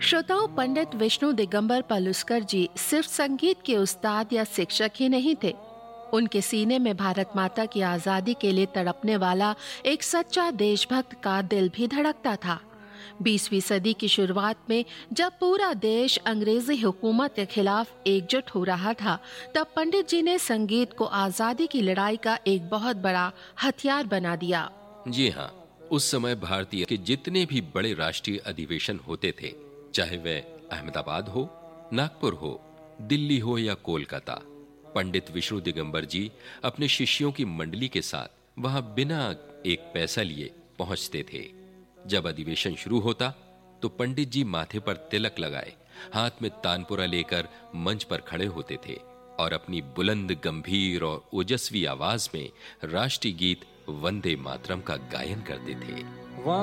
श्रोताओं, पंडित विष्णु दिगंबर पलुस्कर जी सिर्फ संगीत के उस्ताद या शिक्षक ही नहीं थे। उनके सीने में भारत माता की आजादी के लिए तड़पने वाला एक सच्चा देशभक्त का दिल भी धड़कता था। 20वीं सदी की शुरुआत में जब पूरा देश अंग्रेजी हुकूमत के खिलाफ एकजुट हो रहा था, तब पंडित जी ने संगीत को आजादी की लड़ाई का एक बहुत बड़ा हथियार बना दिया। जी हाँ, उस समय भारतीय के जितने भी बड़े राष्ट्रीय अधिवेशन होते थे, चाहे वह अहमदाबाद हो, नागपुर हो, दिल्ली हो या कोलकाता, पंडित विष्णु दिगंबर जी अपने शिष्यों की मंडली के साथ वहां बिना एक पैसा लिए पहुंचते थे। जब अधिवेशन शुरू होता तो पंडित जी माथे पर तिलक लगाए, हाथ में तानपुरा लेकर मंच पर खड़े होते थे और अपनी बुलंद, गंभीर और ओजस्वी आवाज में राष्ट्रीय गीत वंदे मातरम का गायन करते थे।